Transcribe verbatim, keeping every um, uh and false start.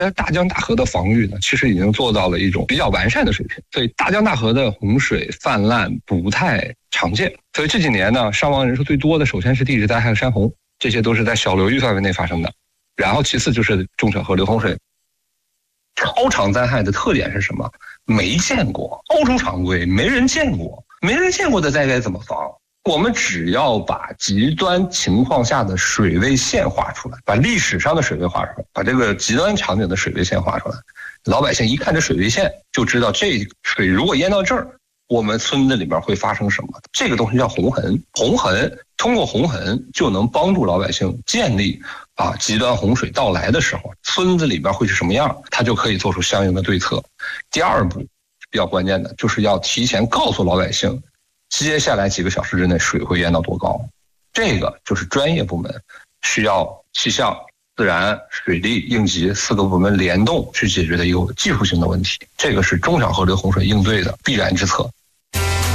但大江大河的防御呢，其实已经做到了一种比较完善的水平，所以大江大河的洪水泛滥不太常见。所以这几年呢，伤亡人数最多的首先是地质灾害和山洪，这些都是在小流域范围内发生的。然后其次就是中小河流洪水。超长灾害的特点是什么？没见过，超出常规，没人见过，没人见过的灾该怎么防？我们只要把极端情况下的水位线画出来，把历史上的水位画出来，把这个极端场景的水位线画出来，老百姓一看这水位线就知道这水如果淹到这儿，我们村子里面会发生什么。这个东西叫红痕，红痕通过红痕就能帮助老百姓建立啊极端洪水到来的时候村子里边会是什么样，他就可以做出相应的对策。第二步比较关键的就是要提前告诉老百姓接下来几个小时之内水会淹到多高，这个就是专业部门需要气象、自然、水利、应急四个部门联动去解决的一个技术性的问题，这个是中小河流洪水应对的必然之策。